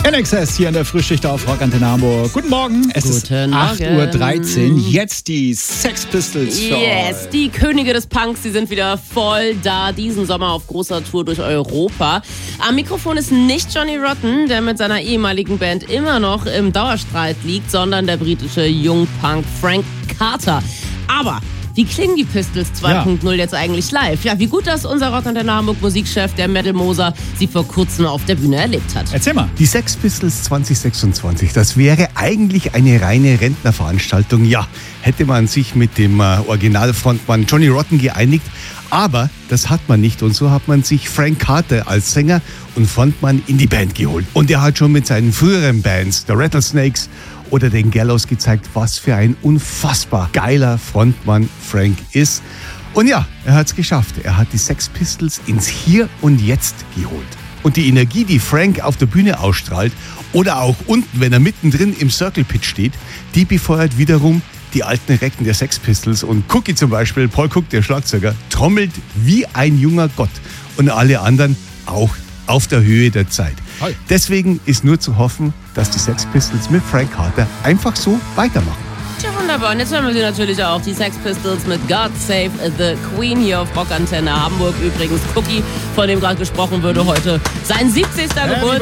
NXS hier in der Frühschicht auf Rock Antenne Hamburg. Guten Morgen, es ist 8:13 Uhr. Jetzt die Sex Pistols für euch. Die Könige des Punks, die sind wieder voll da diesen Sommer auf großer Tour durch Europa. Am Mikrofon ist nicht Johnny Rotten, der mit seiner ehemaligen Band immer noch im Dauerstreit liegt, sondern der britische Jungpunk Frank Carter. Aber wie klingen die Pistols 2.0 jetzt eigentlich live? Ja, wie gut, dass unser Rock Antenne Hamburg Musikchef, der Metal Moser, sie vor kurzem auf der Bühne erlebt hat. Erzähl mal. Die Sex Pistols 2026, das wäre eigentlich eine reine Rentnerveranstaltung. Ja, hätte man sich mit dem Originalfrontmann Johnny Rotten geeinigt. Aber das hat man nicht und so hat man sich Frank Carter als Sänger und Frontmann in die Band geholt. Und er hat schon mit seinen früheren Bands, The Rattlesnakes oder den Gallows, gezeigt, was für ein unfassbar geiler Frontmann Frank ist. Und ja, er hat es geschafft. Er hat die Sex Pistols ins Hier und Jetzt geholt. Und die Energie, die Frank auf der Bühne ausstrahlt oder auch unten, wenn er mittendrin im Circle Pit steht, die befeuert wiederum die alten Recken der Sex Pistols. Und Cookie zum Beispiel, Paul Cook, der Schlagzeuger, trommelt wie ein junger Gott. Und alle anderen auch auf der Höhe der Zeit. Hi. Deswegen ist nur zu hoffen, dass die Sex Pistols mit Frank Carter einfach so weitermachen. Tja, wunderbar. Und jetzt hören wir sie natürlich auch, die Sex Pistols mit God Save the Queen hier auf Rock Antenne Hamburg. Übrigens Cookie, von dem gerade gesprochen wurde, heute sein 70. Geburtstag.